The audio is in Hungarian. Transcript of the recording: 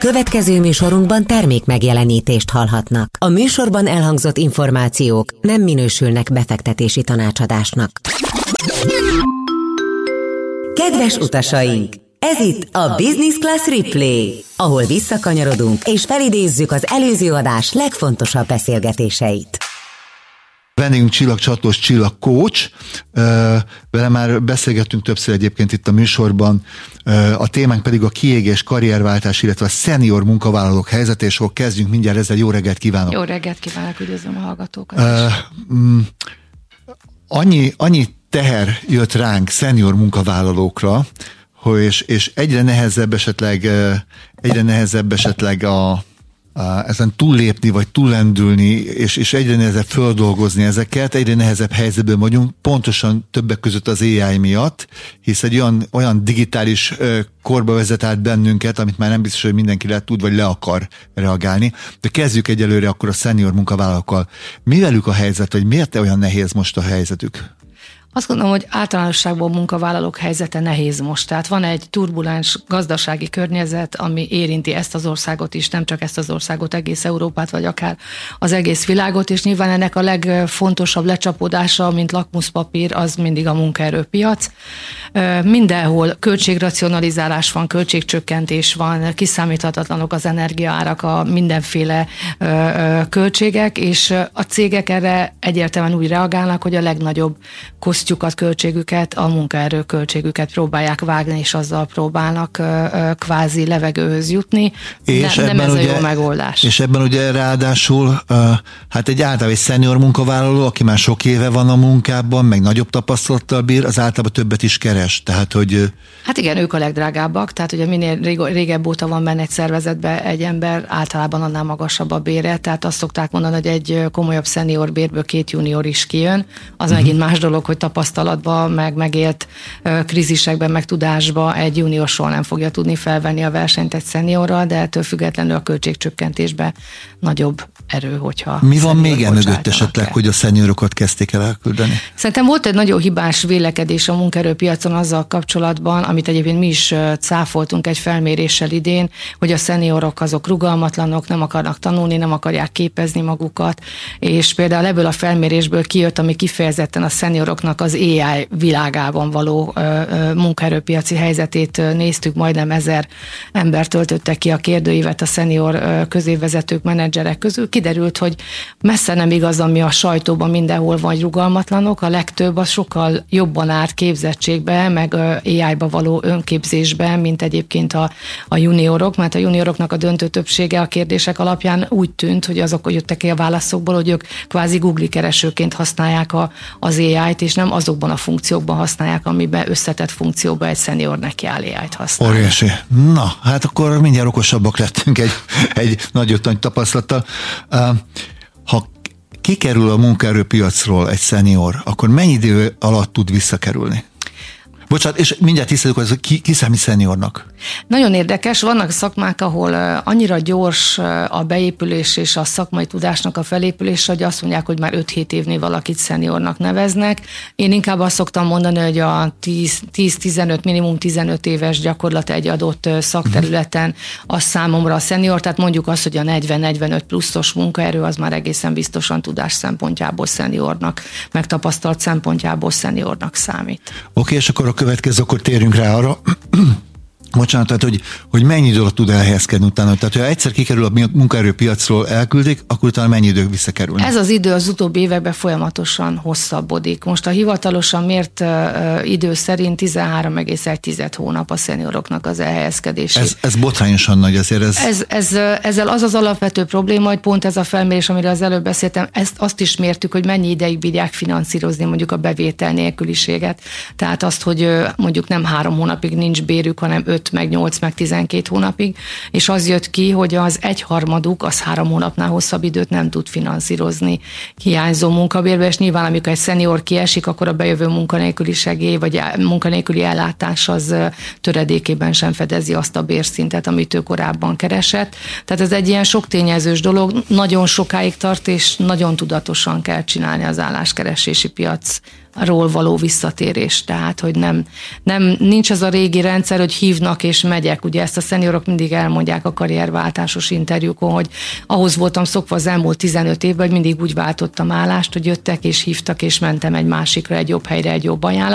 Következő műsorunkban termék megjelenítést hallhatnak. A műsorban elhangzott információk nem minősülnek befektetési tanácsadásnak. Kedves utasaink! Ez itt a Business Class Replay, ahol visszakanyarodunk és felidézzük az előző adás legfontosabb beszélgetéseit. Vendégünk Csillag Csatlós Csillag coach, vele már beszélgettünk többször egyébként itt a műsorban, a témánk pedig a kiégés, karrierváltás, illetve a szenior munkavállalók helyzete, és akkor kezdjünk mindjárt ezzel. Jó reggelt kívánok! Jó reggelt kívánok, üdvözlöm a hallgatókat Annyi teher jött ránk szenior munkavállalókra, és egyre nehezebb esetleg ezen túllépni, vagy túllendülni, és egyre nehezebb földolgozni ezeket, egyre nehezebb helyzetben vagyunk, pontosan többek között az AI miatt, hisz egy olyan digitális korba vezet át bennünket, amit már nem biztos, hogy mindenki tud, vagy le akar reagálni. De kezdjük egyelőre akkor a szenior munkavállalókkal. Mi velük a helyzet, vagy miért olyan nehéz most a helyzetük? Azt gondolom, hogy általánosságban a munkavállalók helyzete nehéz most. Tehát van egy turbulens gazdasági környezet, ami érinti ezt az országot is, nem csak ezt az országot, egész Európát, vagy akár az egész világot, és nyilván ennek a legfontosabb lecsapódása, mint lakmuszpapír, az mindig a munkaerőpiac. Mindenhol költségracionalizálás van, költségcsökkentés van, kiszámíthatatlanok az energiaárak, a mindenféle költségek, és a cégek erre egyértelműen úgy reagálnak, hogy a legnagyobb kosztjukat, költségüket, a munkaerő költségüket próbálják vágni, és azzal próbálnak kvázi levegőhöz jutni. És nem ez a jó megoldás. És ebben ugye ráadásul hát egy általában egy szenior munkavállaló, aki már sok éve van a munkában, meg nagyobb tapasztalattal bír, az általában többet is keres. Tehát, hogy... Hát igen, ők a legdrágábbak, tehát ugye minél régebb óta van benne egy szervezetben egy ember, általában annál magasabb a bére, tehát azt szokták mondani, hogy egy komolyabb szenior bérből 2 junior is kijön, az megint más dolog, hogy tapasztalatban, meg megélt krízisekben, meg tudásban egy junior soha nem fogja tudni felvenni a versenyt egy szeniorral, de ettől függetlenül a költségcsökkentésben nagyobb erő, hogyha... Mi van még emögött esetleg, hogy a szeniorokat kezdték el elküldeni? Szerintem volt egy nagyon hibás vélekedés a munkaerőpiacon azzal kapcsolatban, amit egyébként mi is cáfoltunk egy felméréssel idén, hogy a szeniorok azok rugalmatlanok, nem akarnak tanulni, nem akarják képezni magukat, és például ebből a felmérésből kijött, ami kifejezetten a szenioroknak az AI világában való munkaerőpiaci helyzetét néztük, majdnem 1000 ember töltötte ki a kérdőívet a szenior középvezetők, menedzserek közül. Kiderült, hogy messze nem igaz, ami a sajtóban mindenhol van, rugalmatlanok, a legtöbb az sokkal jobban árt képzettségbe, meg AI-ba való önképzésbe, mint egyébként a juniorok, mert a junioroknak a döntő többsége a kérdések alapján úgy tűnt, hogy azok jöttek ki a válaszokból, hogy ők kvázi Google keresőként használják az AI-t, és nem azokban a funkciókban használják, amiben összetett funkcióban egy szenior neki áll AI-t használni. Óriási. Na, hát akkor mindjárt okosabbak lettünk egy nagy tapasztalattal. Ha kikerül a munkaerőpiacról egy szenior, akkor mennyi idő alatt tud visszakerülni? Bocsánat, és mindjárt tiszteljük, hogy ki számít szeniornak? Nagyon érdekes, vannak szakmák, ahol annyira gyors a beépülés és a szakmai tudásnak a felépülés, hogy azt mondják, hogy már 5-7 évnél valakit szeniornak neveznek. Én inkább azt szoktam mondani, hogy a 10-15, minimum 15 éves gyakorlat egy adott szakterületen az számomra a szenior, tehát mondjuk azt, hogy a 40-45 pluszos munkaerő az már egészen biztosan tudás szempontjából szeniornak, meg tapasztalat szempontjából szeniornak számít. Oké, és akkor a következő, akkor térjünk rá arra, bocsánat, tehát, hogy mennyi idő alatt tud elhelyezkedni utána. Tehát, ha egyszer kikerül a munkaerőpiacról, elküldik, akkor utána mennyi idő visszakerül? Ez az idő az utóbbi években folyamatosan hosszabbodik. Most a hivatalosan mért idő szerint 13,1 hónap a szenioroknak az elhelyezkedési. Ez botrányosan nagy azért. Ezzel az alapvető probléma, hogy pont ez a felmérés, amiről az előbb beszéltem, azt is mértük, hogy mennyi ideig bírják finanszírozni mondjuk a bevétel nélküliséget. Tehát azt, hogy mondjuk nem 3 hónapig nincs bérük, hanem 5, meg 8, meg 12 hónapig, és az jött ki, hogy az 1/3 az 3 hónapnál hosszabb időt nem tud finanszírozni hiányzó munkabérbe, és nyilván amikor egy szenior kiesik, akkor a bejövő munkanélküli segély, vagy munkanélküli ellátás az töredékében sem fedezi azt a bérszintet, amit ő korábban keresett. Tehát ez egy ilyen sok tényezős dolog, nagyon sokáig tart, és nagyon tudatosan kell csinálni az álláskeresési piac ról való visszatérés. Tehát, hogy nincs az a régi rendszer, hogy hívnak és megyek. Ugye ezt a szeniorok mindig elmondják a karrierváltásos interjúkon, hogy ahhoz voltam szokva az elmúlt 15 évben, hogy mindig úgy váltottam állást, hogy jöttek és hívtak és mentem egy másikra, egy jobb helyre, egy jobb ajánlat.